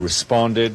responded.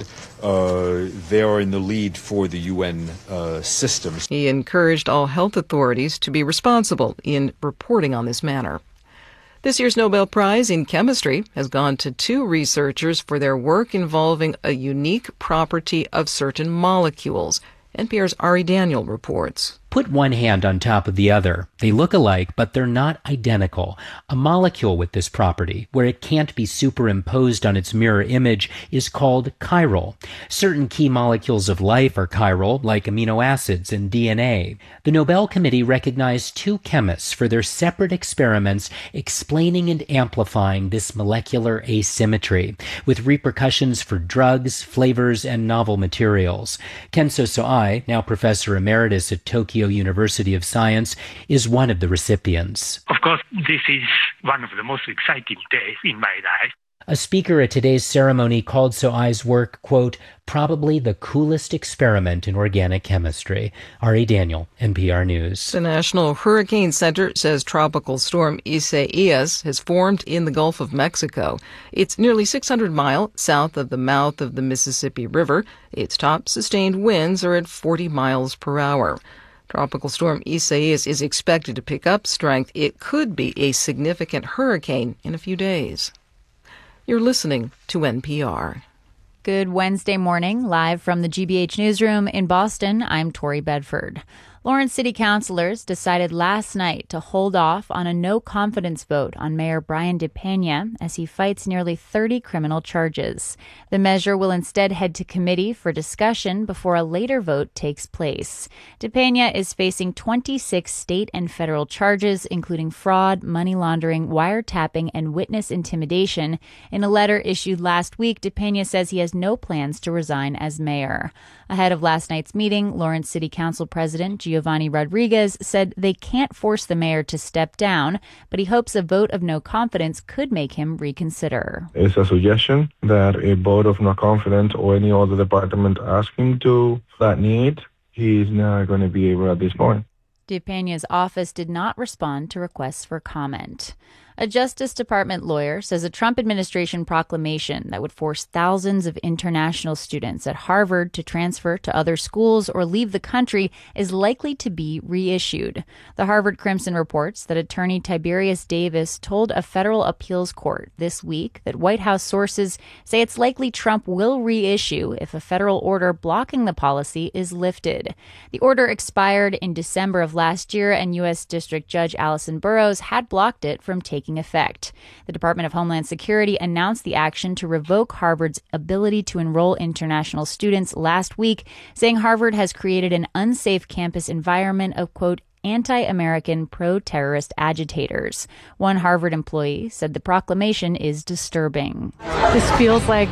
They are in the lead for the UN systems. He encouraged all health authorities to be responsible in reporting on this matter. This year's Nobel Prize in Chemistry has gone to two researchers for their work involving a unique property of certain molecules. NPR's Ari Daniel reports. Put one hand on top of the other. They look alike, but they're not identical. A molecule with this property, where it can't be superimposed on its mirror image, is called chiral. Certain key molecules of life are chiral, like amino acids and DNA. The Nobel Committee recognized two chemists for their separate experiments explaining and amplifying this molecular asymmetry, with repercussions for drugs, flavors, and novel materials. Kenzo Soai, now professor emeritus at Tokyo University of Science, is one of the recipients. Of course, this is one of the most exciting days in my life. A speaker at today's ceremony called Soai's work, quote, probably the coolest experiment in organic chemistry. Ari Daniel, NPR News. The National Hurricane Center says Tropical Storm Isaias has formed in the Gulf of Mexico. It's nearly 600 miles south of the mouth of the Mississippi River. Its top sustained winds are at 40 miles per hour. Tropical Storm Isaias is expected to pick up strength. It could be a significant hurricane in a few days. You're listening to NPR. Good Wednesday morning, live from the GBH Newsroom in Boston. I'm Tori Bedford. Lawrence City councilors decided last night to hold off on a no-confidence vote on Mayor Brian DePena as he fights nearly 30 criminal charges. The measure will instead head to committee for discussion before a later vote takes place. DePena is facing 26 state and federal charges, including fraud, money laundering, wiretapping, and witness intimidation. In a letter issued last week, DePena says he has no plans to resign as mayor. Ahead of last night's meeting, Lawrence City Council President Giovanni Rodriguez said they can't force the mayor to step down, but he hopes a vote of no confidence could make him reconsider. It's a suggestion that a vote of no confidence or any other department ask him to that need, he's not going to be able at this point. DePena's office did not respond to requests for comment. A Justice Department lawyer says a Trump administration proclamation that would force thousands of international students at Harvard to transfer to other schools or leave the country is likely to be reissued. The Harvard Crimson reports that attorney Tiberius Davis told a federal appeals court this week that White House sources say it's likely Trump will reissue if a federal order blocking the policy is lifted. The order expired in December of last year, and U.S. District Judge Allison Burroughs had blocked it from taking effect. The Department of Homeland Security announced the action to revoke Harvard's ability to enroll international students last week, saying Harvard has created an unsafe campus environment of, quote, anti-American pro-terrorist agitators. One Harvard employee said the proclamation is disturbing. This feels like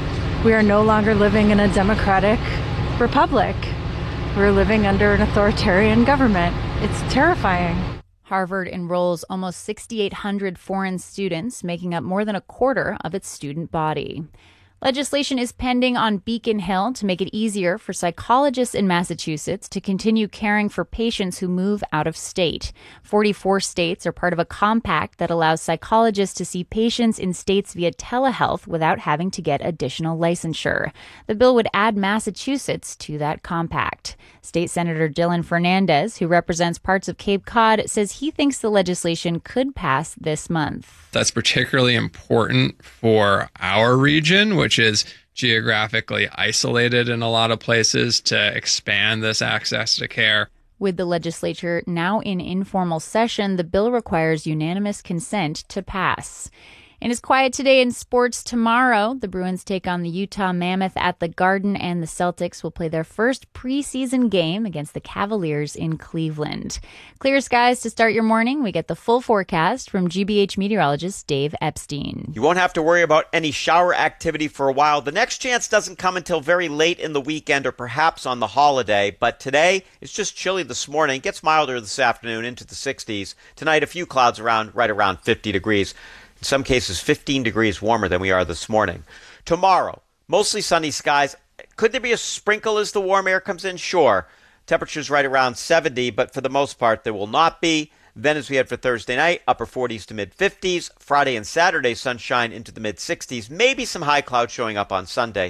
we are no longer living in a democratic republic. We're living under an authoritarian government. It's terrifying. Harvard enrolls almost 6,800 foreign students, making up more than a quarter of its student body. Legislation is pending on Beacon Hill to make it easier for psychologists in Massachusetts to continue caring for patients who move out of state. 44 states are part of a compact that allows psychologists to see patients in states via telehealth without having to get additional licensure. The bill would add Massachusetts to that compact. State Senator Dylan Fernandez, who represents parts of Cape Cod, says he thinks the legislation could pass this month. That's particularly important for our region, which is geographically isolated in a lot of places, to expand this access to care. With the legislature now in informal session, the bill requires unanimous consent to pass. And it's quiet today in sports. Tomorrow, the Bruins take on the Utah Mammoth at the Garden, and the Celtics will play their first preseason game against the Cavaliers in Cleveland. Clear skies to start your morning. We get the full forecast from GBH meteorologist Dave Epstein. You won't have to worry about any shower activity for a while. The next chance doesn't come until very late in the weekend or perhaps on the holiday. But today, it's just chilly this morning. It gets milder this afternoon into the 60s. Tonight, a few clouds right around 50 degrees. In some cases, 15 degrees warmer than we are this morning. Tomorrow, mostly sunny skies. Could there be a sprinkle as the warm air comes in? Sure. Temperatures right around 70, but for the most part, there will not be. Then as we head for Thursday night, upper 40s to mid 50s. Friday and Saturday, sunshine into the mid 60s. Maybe some high clouds showing up on Sunday.